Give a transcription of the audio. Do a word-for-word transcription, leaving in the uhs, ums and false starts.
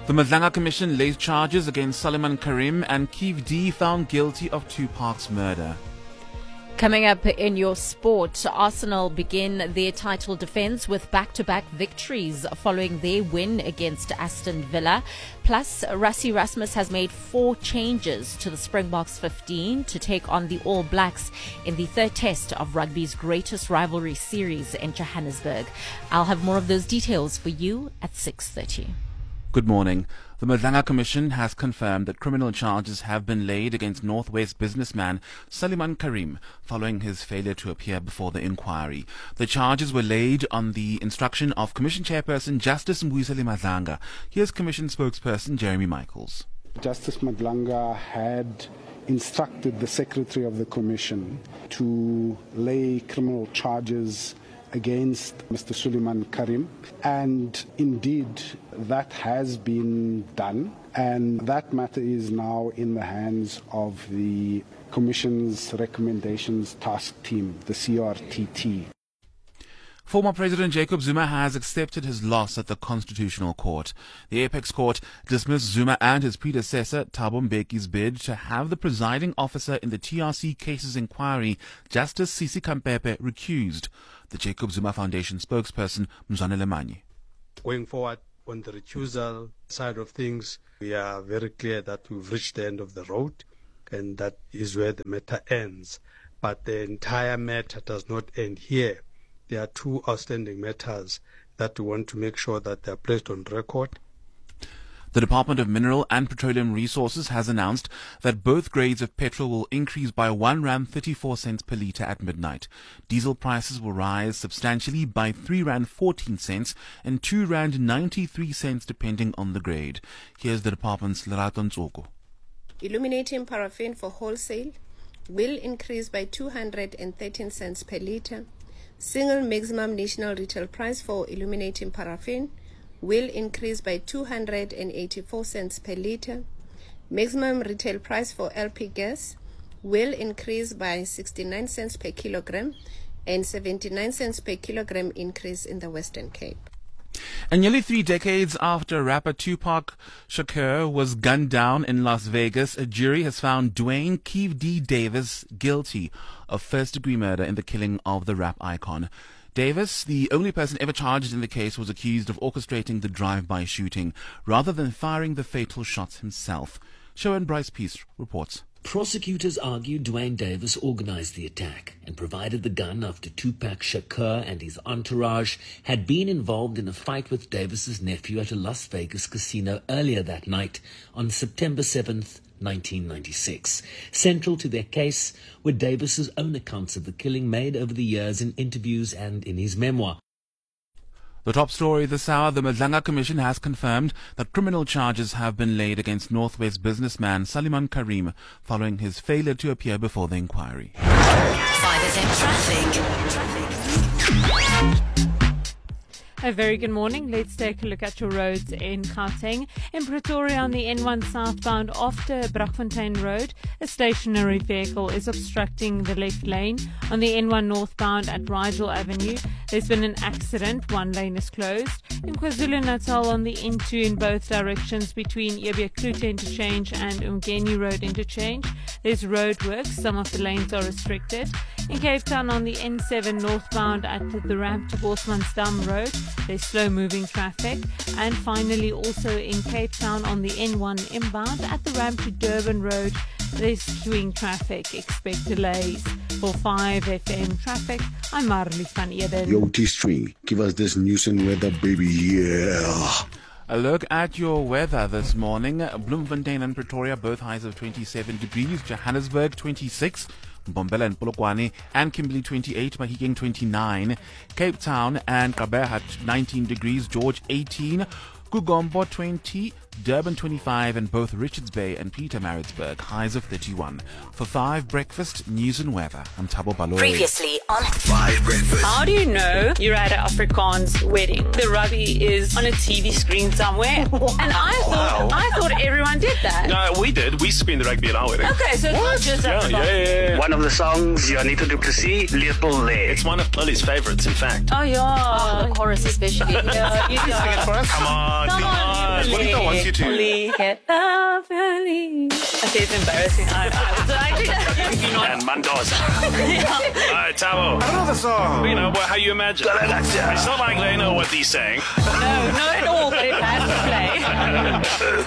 The Madlanga Commission lays charges against Suleiman Karim and Keith D found guilty of Tupac's murder. Coming up in your sport, Arsenal begin their title defence with back-to-back victories following their win against Aston Villa. Plus, Rassie Erasmus has made four changes to the Springboks fifteen to take on the All Blacks in the third test of rugby's greatest rivalry series in Johannesburg. I'll have more of those details for you at six thirty. Good morning. The Madlanga Commission has confirmed that criminal charges have been laid against Northwest businessman Suleiman Karim following his failure to appear before the inquiry. The charges were laid on the instruction of Commission Chairperson Justice Mbuyiseni Madlanga. Here's Commission spokesperson Jeremy Michaels. Justice Madlanga had instructed the Secretary of the Commission to lay criminal charges against Mister Suleiman Karim, and indeed that has been done, and that matter is now in the hands of the Commission's Recommendations Task Team, the C R T T. Former President Jacob Zuma has accepted his loss at the Constitutional Court. The Apex Court dismissed Zuma and his predecessor, Thabo Mbeki's bid to have the presiding officer in the T R C cases inquiry, Justice Sisi Kampepe, recused. The Jacob Zuma Foundation spokesperson, Mzwane Lemanye. Going forward on the recusal side of things, we are very clear that we've reached the end of the road, and that is where the matter ends. But the entire matter does not end here. There are two outstanding matters that we want to make sure that they are placed on record. The Department of Mineral and Petroleum Resources has announced that both grades of petrol will increase by one rand thirty-four cents per litre at midnight. Diesel prices will rise substantially by three rand fourteen cents and two rand ninety-three cents depending on the grade. Here's the department's Lerato Ntsoko. Illuminating paraffin for wholesale will increase by two hundred thirteen cents per litre. Single maximum national retail price for illuminating paraffin will increase by two hundred eighty-four cents per litre. Maximum retail price for L P gas will increase by sixty-nine cents per kilogram and seventy-nine cents per kilogram increase in the Western Cape. And nearly three decades after rapper Tupac Shakur was gunned down in Las Vegas, a jury has found Dwayne Keith D. Davis guilty of first-degree murder in the killing of the rap icon. Davis, the only person ever charged in the case, was accused of orchestrating the drive-by shooting rather than firing the fatal shots himself. Showan Bryce Peace reports. Prosecutors argue Dwayne Davis organized the attack and provided the gun after Tupac Shakur and his entourage had been involved in a fight with Davis's nephew at a Las Vegas casino earlier that night on September seventh, nineteen ninety-six. Central to their case were Davis's own accounts of the killing made over the years in interviews and in his memoir. The top story this hour, the Madlanga Commission has confirmed that criminal charges have been laid against Northwest businessman Suleiman Karim following his failure to appear before the inquiry. five F M Traffic. Traffic. A very good morning. Let's take a look at your roads in Gauteng. In Pretoria on the N one southbound after Bragfontein Road, a stationary vehicle is obstructing the left lane. On the N one northbound at Rigel Avenue, there's been an accident. One lane is closed. In KwaZulu-Natal on the N two in both directions between Yebia Klute Interchange and Umgeni Road Interchange, there's roadworks. Some of the lanes are restricted. In Cape Town on the N seven northbound at the ramp to Bosmansdam Road, there's slow-moving traffic. And finally, also in Cape Town on the N one inbound at the ramp to Durban Road, there's queuing traffic. Expect delays. For five F M Traffic, I'm Marley van Eden. Yo, T-String, give us this news and weather, baby, yeah. A look at your weather this morning. Bloemfontein and Pretoria, both highs of twenty-seven degrees. Johannesburg, twenty-six. Mbombela and Polokwane and Kimberley twenty-eight, Mahikeng twenty-nine, Cape Town and Kabehat nineteen degrees, George eighteen, Kugombo twenty, Durban twenty-five, and both Richards Bay and Pietermaritzburg highs of thirty-one. For five Breakfast News and Weather, I'm Thabo Baloyi. Previously on five Breakfast. How do you know you're at an Afrikaans wedding? The rugby is on a T V screen somewhere, and I thought Wow. I thought everyone did that. No, we did. We screened the rugby at our wedding. Okay, so it's not just Yeah, Afrikaans. yeah, yeah, yeah. One of the songs, Janita Du Plessis, Little Leg. It's one of Lily's favourites, in fact. Oh yeah, The chorus especially. yeah, you Sing it know. for us. Come on. on, Come come on, on. you What Bonita wants you to. Lee, get love early. Okay, it's embarrassing. I, I, so I think you know. And Mendoza. Yeah. All right, Tabo. I don't know the song. You know, well, how you imagine. It's not like they know what he's saying. No, not at all, but it has to play.